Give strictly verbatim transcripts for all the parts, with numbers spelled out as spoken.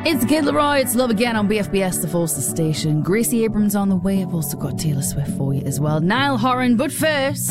It's Kid Leroy, it's Love Again on B F B S, the Forces station. Gracie Abrams on the way. I've also got Taylor Swift for you as well. Niall Horan, but first,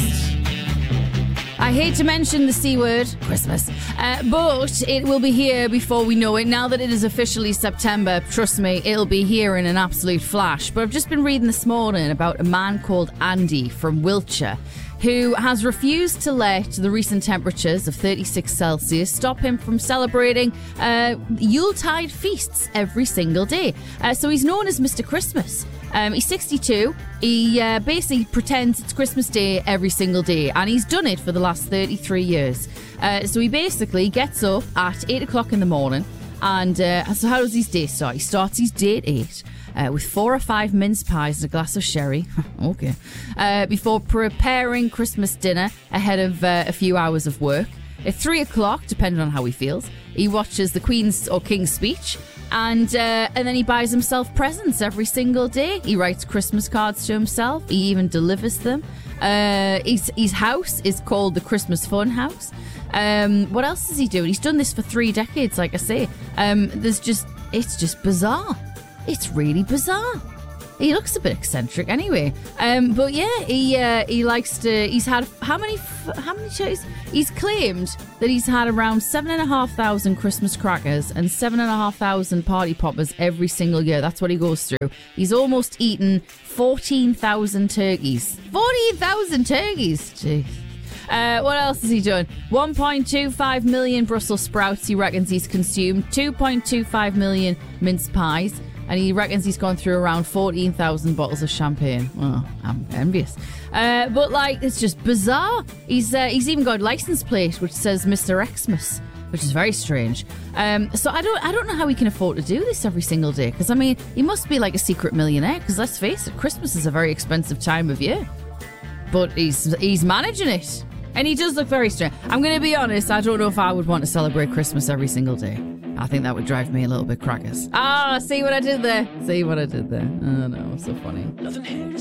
I hate to mention the C word, Christmas, uh, but it will be here before we know it. Now that it is officially September, trust me, it'll be here in an absolute flash. But I've just been reading this morning about a man called Andy from Wiltshire who has refused to let the recent temperatures of thirty-six Celsius stop him from celebrating uh, Yuletide feasts every single day. Uh, so he's known as Mister Christmas. Um, he's sixty-two. He uh, basically pretends it's Christmas Day every single day, and he's done it for the last thirty-three years. Uh, so he basically gets up at eight o'clock in the morning, and uh, so how does his day start? He starts his day at eight. Uh, with four or five mince pies and a glass of sherry. Okay. Uh, before preparing Christmas dinner ahead of uh, a few hours of work. At three o'clock, depending on how he feels, he watches the Queen's or King's speech, and uh, and then he buys himself presents every single day. He writes Christmas cards to himself. He even delivers them. Uh, his, his house is called the Christmas Fun House. Um, what else does he do? He's done this for three decades, like I say. Um, there's just, it's just bizarre. It's really bizarre. He looks a bit eccentric anyway. Um, but yeah, he uh, he likes to. He's had how many how many shows? He's claimed that he's had around seven and a half thousand Christmas crackers and seven and a half thousand party poppers every single year. That's what he goes through. He's almost eaten fourteen thousand turkeys. Fourteen thousand turkeys. Jeez. Uh, what else has he done? one point two five million Brussels sprouts he reckons he's consumed. two point two five million mince pies. And he reckons he's gone through around fourteen thousand bottles of champagne. Oh, I'm envious. Uh, but, like, it's just bizarre. He's uh, he's even got a license plate which says Mister Xmas, which is very strange. Um, so I don't I don't know how he can afford to do this every single day. Because, I mean, he must be like a secret millionaire. Because, let's face it, Christmas is a very expensive time of year. But he's he's managing it. And he does look very strange. I'm going to be honest, I don't know if I would want to celebrate Christmas every single day. I think that would drive me a little bit crackers. Ah, see what I did there? See what I did there? Oh no, so funny. Nothing here.